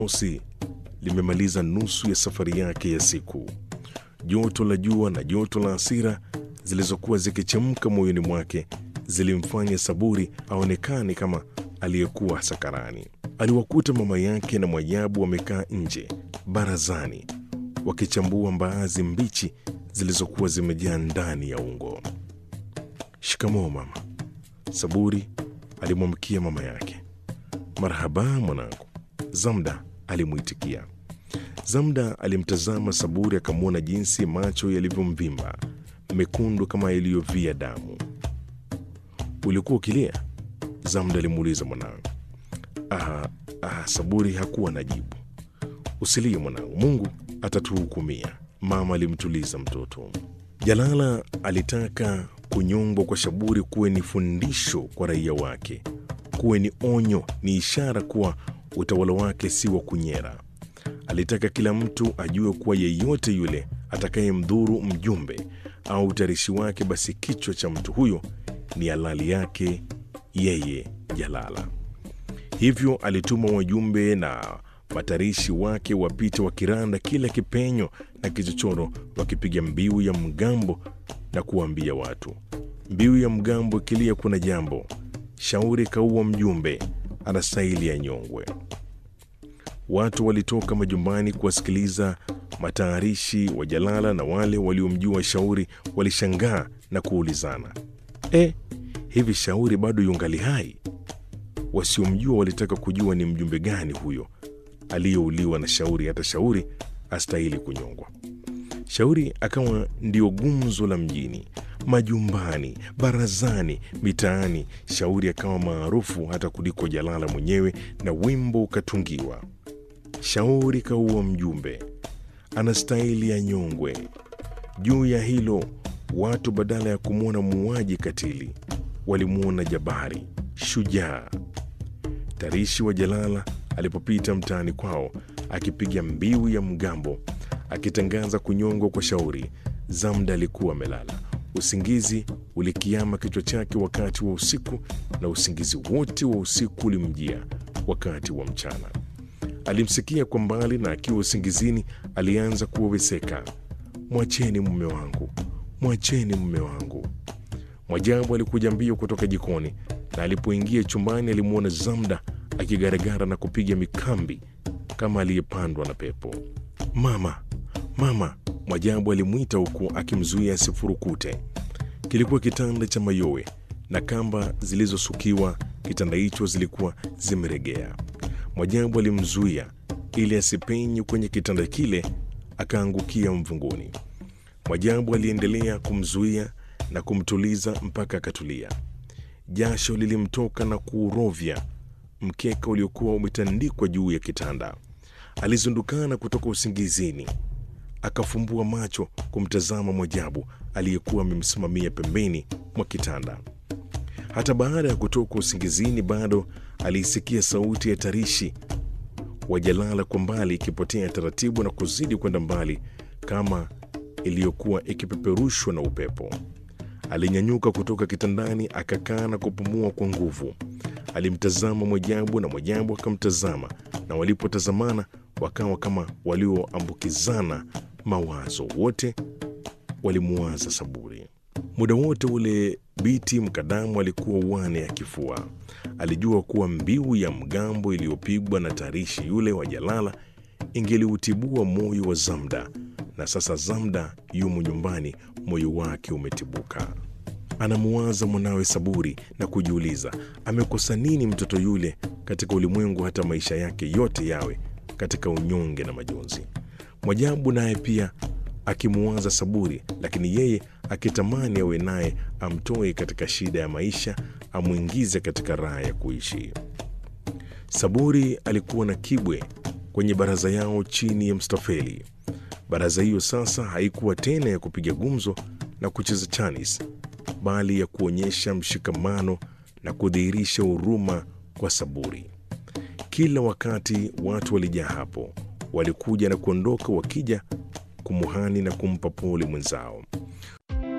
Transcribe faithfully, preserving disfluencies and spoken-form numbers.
Mosi limemaliza nusu ya safari yake ya siku. Joto la jua na joto la hasira zilizokuwa zikichemka moyoni mwake zilimfanya Saburi aonekane kama aliyekuwa sakarani. Aliwakuta mama yake na Mwajabu wamekaa nje barazani wakichambua mbaazi mbichi zilizokuwa zimejaa ndani ya ungo. "Shikamoo mama," Saburi alimwamkia mama yake. "Marhaba mwanangu," Zamda alimuitikia. Zamda alimtazama Saburi akamwona jinsi macho yalivyomvimba, mekundu kama yaliyovia damu. "Ulikuwa ukilia?" Zamda alimuuliza mwanangu. Ah, ah, Saburi hakuwa na jibu. "Usilie mwanangu, Mungu atatuhukumia," mama alimtuliza mtoto. Jalala alitaka kunyongwa kwa Saburi kuwe ni fundisho kwa raia wake, kuwe ni onyo, ni ishara kuwa utawala wake si wa kunyera. Alitaka kila mtu ajue kuwa yeyote yule atakayemdhuru mjumbe au utarishi wake, basi kichwa cha mtu huyo ni halali yake yeye Jalala. Hivyo alituma wajumbe na watarishi wake wapite wakiranda kila kipenyo na kichochoro, wakipiga mbiu ya mgambo na kuambia watu, "Mbiu ya mgambo ikilia kuna jambo. Shauri kaua mjumbe, anastahili anyongwe." Watu walitoka majumbani kuwasikiliza matayarishi wa Jalala, na wale waliomjua Shauri walishangaa na kuulizana, "E, hivi Shauri bado yungali hai?" Wasiomjua walitaka kujua ni mjumbe gani huyo aliyeuliwa na Shauri hata Shauri astahili kunyongwa. Shauri akawa ndio gumzo la mjini, majumbani, barazani, mitaani. Shauri akawa maarufu hata kuliko Jalala mwenyewe, na wimbo ukatungiwa, "Shauri kaua mjumbe, anastahili anyongwe." Juu ya hilo, watu badala ya kumwona muuaji katili walimwona jabari, shujaa. Tarishi wa Jalala alipopita mtaani kwao akipiga mbiu ya mgambo akitangaza kunyongwa kwa Shauri, Zamda alikuwa amelala. Usingizi ulikiama kichwa chake wakati wa usiku, na usingizi wote wa usiku ulimjia wakati wa mchana. Alimsikia kwa mbali, na akiwa usingizini alianza kuweweseka, "Mwacheni mume wangu, mwacheni mume wangu." Mwajabu alikuja mbio kutoka jikoni, na alipoingia chumbani alimwona Zamda akigaragara na kupiga mikambi kama aliyepandwa na pepo. "Mama, mama!" Mwajabu alimwita huku akimzuia asifurukute. Kilikuwa kitanda cha mayowe na kamba zilizosukiwa kitanda hicho zilikuwa zimeregea. Mwajabu alimzuia ili asipenye kwenye kitanda kile akaangukia mvunguni. Mwajabu aliendelea kumzuia na kumtuliza mpaka akatulia. Jasho lilimtoka na kuurovya mkeka uliokuwa umetandikwa juu ya kitanda. Alizundukana kutoka usingizini, akafumbua macho kumtazama Mwajabu aliyekuwa amemsimamia pembeni mwa kitanda. Hata baada ya kutoka usingizini, bado aliisikia sauti ya tarishi wa Jalala kwa mbali ikipotea taratibu na kuzidi kwenda mbali kama iliyokuwa ikipeperushwa na upepo. Alinyanyuka kutoka kitandani, akakaa na kupumua kwa nguvu. Alimtazama Mwajabu na Mwajabu akamtazama, na walipotazamana wakawa kama walioambukizana mawazo. Wote walimuwaza Saburi. Muda wote ule Biti Mkadamu alikuwa uwane ya kifua. Alijua kuwa mbiu ya mgambo iliyopigwa na tarishi yule wa Jalala ingeliutibua moyo wa Zamda, na sasa Zamda yumo nyumbani, moyo wake umetibuka. Anamuwaza mwanawe Saburi na kujiuliza, amekosa nini mtoto yule katika ulimwengu hata maisha yake yote yawe katika unyonge na majonzi. Mwajabu naye pia akimuwaza Saburi, lakini yeye akitamani awe naye amtoe katika shida ya maisha, amwingize katika raha ya kuishi. Saburi alikuwa na kibwe kwenye baraza yao chini ya mstafeli. Baraza hiyo sasa haikuwa tena ya kupiga gumzo na kucheza chanis, bali ya kuonyesha mshikamano na kudhihirisha huruma kwa Saburi. Kila wakati watu walijaa hapo, walikuja na kuondoka wakija kumuhani na kumpa pole mwenzao.